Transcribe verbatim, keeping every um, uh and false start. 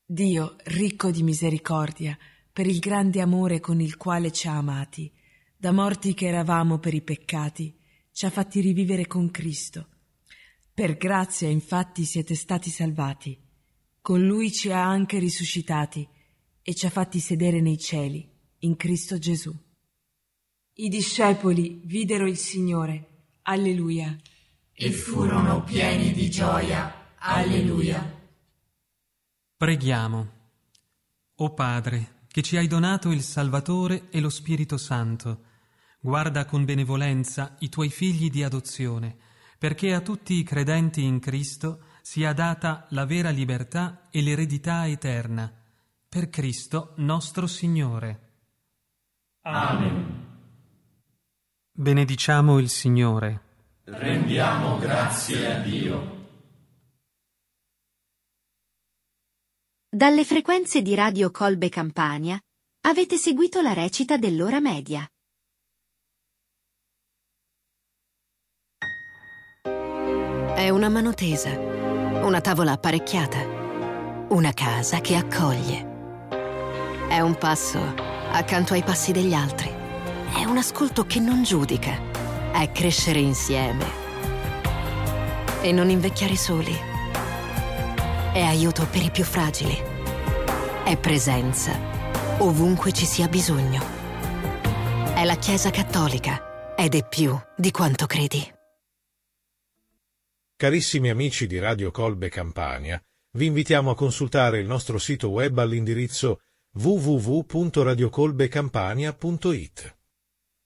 Dio, ricco di misericordia, per il grande amore con il quale ci ha amati, da morti che eravamo per i peccati, ci ha fatti rivivere con Cristo. Per grazia, infatti, siete stati salvati. Con Lui ci ha anche risuscitati e ci ha fatti sedere nei cieli, in Cristo Gesù. I discepoli videro il Signore. Alleluia. E furono pieni di gioia. Alleluia. Preghiamo. O Padre, che ci hai donato il Salvatore e lo Spirito Santo, guarda con benevolenza i tuoi figli di adozione, perché a tutti i credenti in Cristo sia data la vera libertà e l'eredità eterna. Per Cristo nostro Signore. Amen. Benediciamo il Signore. Rendiamo grazie a Dio. Dalle frequenze di Radio Colbe Campania avete seguito la recita dell'ora media. È una mano tesa, una tavola apparecchiata, una casa che accoglie. È un passo accanto ai passi degli altri. È un ascolto che non giudica. È crescere insieme e non invecchiare soli. È aiuto per i più fragili. È presenza ovunque ci sia bisogno. È la Chiesa Cattolica ed è più di quanto credi. Carissimi amici di Radio Colbe Campania, vi invitiamo a consultare il nostro sito web all'indirizzo w w w punto radiocolbecampania punto it.